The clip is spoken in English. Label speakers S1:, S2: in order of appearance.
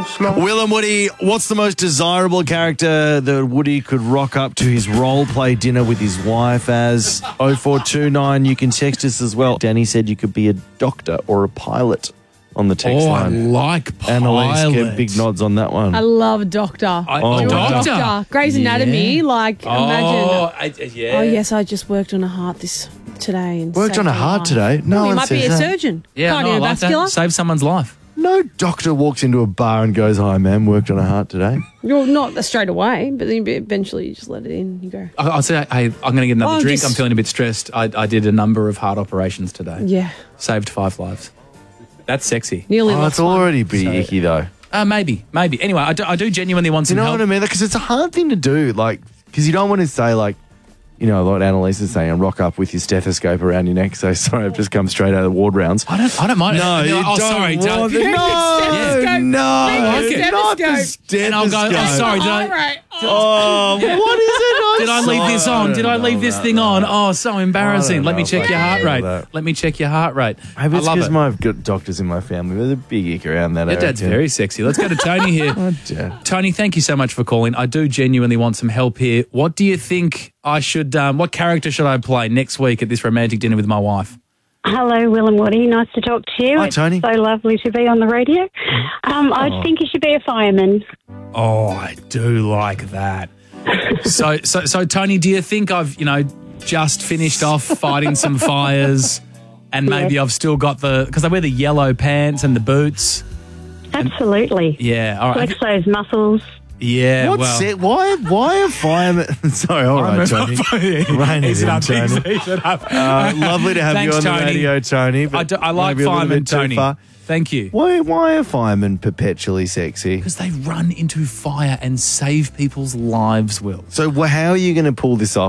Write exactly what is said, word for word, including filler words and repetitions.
S1: Will and Woody, what's the most desirable character that Woody could rock up to his role play dinner with his wife as? oh four two nine, you can text us as well. Danny said you could be a doctor or a pilot on the text
S2: Oh,
S1: line.
S2: I like pilot.
S1: Annalise gave big nods on that one.
S3: I love Doctor.
S2: I,
S1: Oh,
S2: a
S1: wow.
S2: doctor.
S3: Doctor. Grey's Anatomy.
S2: Yeah.
S3: Like,
S2: Oh,
S3: imagine.
S2: I, yeah.
S3: Oh, yes, I just worked on a heart this today. And
S1: Worked
S3: saved
S1: on a
S3: a
S1: heart
S3: life.
S1: today? No
S3: Oh, he
S1: one
S3: might be
S1: says
S3: a
S1: that.
S3: surgeon.
S2: Yeah, no, I like that.
S3: Cardiovascular.
S2: Save someone's life.
S1: No doctor walks into a bar and goes, "Hi, ma'am, worked on a heart today."
S3: You're not straight away, but then eventually you just let it in. You go,
S2: I, I'll say, hey, I'm going to get another
S3: Oh,
S2: drink.
S3: just-
S2: I'm feeling a bit stressed. I, I did a number of heart operations today.
S3: yeah,
S2: Saved five lives. That's sexy.
S3: nearly
S1: Oh,
S3: lost
S1: it's
S3: one.
S1: already pretty
S2: So-
S1: icky, though.
S2: Uh, maybe, maybe. Anyway, I do, I do genuinely want
S1: Do you
S2: some
S1: know
S2: help.
S1: what I mean? Because it's a hard thing to do, like, because you don't want to say, like, you know, like Annalise is saying, rock up with your stethoscope around your neck. So sorry, I've just come straight out of the ward rounds.
S2: I don't, I don't mind.
S1: No,
S2: it.
S1: you
S2: oh,
S1: don't
S2: sorry.
S1: want
S2: Don't.
S1: the- no,
S3: Stethoscope.
S1: no,
S3: Make it
S1: not the
S3: stethoscope.
S2: And I'll go, oh,
S1: stethoscope.
S2: sorry. Did I,
S3: All right.
S1: Oh, what is it? I'm
S2: did I leave
S1: sorry.
S2: this on? Did I
S1: don't
S2: leave
S1: know
S2: this
S1: about
S2: thing
S1: that.
S2: on? Oh, so embarrassing.
S1: I don't
S2: Let me
S1: know
S2: check
S1: if
S2: your
S1: I
S2: heart
S1: can
S2: rate.
S1: do that.
S2: Let me check your heart rate.
S1: Maybe
S2: I
S1: it's
S2: love
S1: because
S2: it.
S1: my got doctors in my family. There's a big ick around that.
S2: Your
S1: I
S2: dad's
S1: reckon.
S2: very sexy. Let's go to Tony here.
S1: Oh, dear.
S2: Tony, thank you so much for calling. I do genuinely want some help here. What do you think I should, um, what character should I play next week at this romantic dinner with my wife?
S4: Hello, Will and Woody. Nice to talk to you.
S1: Hi,
S4: it's
S1: Tony.
S4: so lovely to be on the radio. Um, I think you should be a fireman.
S2: Oh, I do like that. so, so, so, Tony, do you think I've, you know, just finished off fighting some fires and maybe I've still got the, because I wear the yellow pants and the boots.
S4: Absolutely.
S2: Yeah, all right.
S4: Flex those muscles.
S2: Yeah,
S1: What's
S2: well.
S1: it? Why? Why are firemen? Sorry, all right, Tony. Rein it
S2: Ease it
S1: in,
S2: up,
S1: Tony.
S2: ease it up.
S1: Uh, lovely to have
S2: Thanks,
S1: you on
S2: Tony.
S1: the radio, Tony. But
S2: I, do, I like
S1: maybe a little
S2: firemen,
S1: bit too
S2: Tony.
S1: far.
S2: Thank you.
S1: Why? Why are firemen perpetually sexy?
S2: Because they run into fire and save people's lives, Will.
S1: So, wh- how are you going to pull this off?